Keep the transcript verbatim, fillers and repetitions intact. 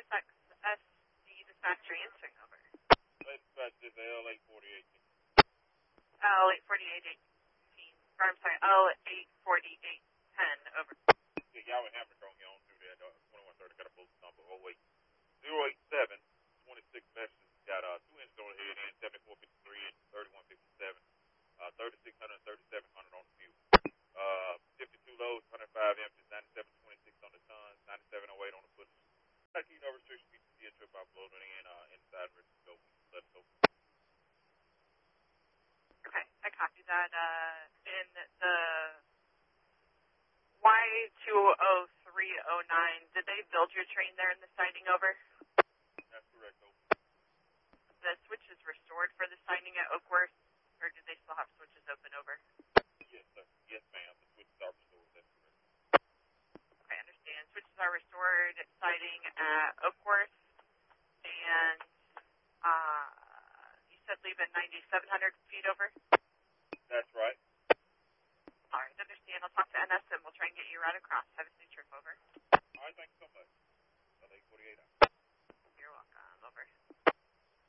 S X S D dispatcher answering over. Let's dispatch this L eight forty-eight. L eight forty-eight eighteen, or I'm sorry, L eight forty-eight ten, over. Yeah, y'all with Hammer on your own through there. twenty-one thirty got a post number oh eight zero eight seven twenty-six messages. Got uh, two engines on the head end, seventy-four fifty-three and thirty-one fifty-seven. Uh, thirty-six hundred and thirty-seven hundred on the fuel. Uh, fifty-two loads, one hundred five empties, ninety-seven twenty-six on the tons, ninety-seven oh eight on the footage. Like, you know, restriction B T C trip uploaded in, uh, inside ready to go. Let's go. Okay, I copy that. Uh, in the Y two oh three oh nine, did they build your train there in the sighting, over? That's correct, over. The switches restored for the sighting at Oakworth, or did they still have switches open, over? Yes, sir. Yes, ma'am. The switches are restored. That's correct. Okay, I understand. Switches are restored at sighting at Oakworth, and uh, you said leave at ninety-seven hundred feet, over? That's right. All right, understand. I'll talk to N S and we'll try and get you right across. Have a safe trip, over. All right, thanks so much. L eight forty-eight out.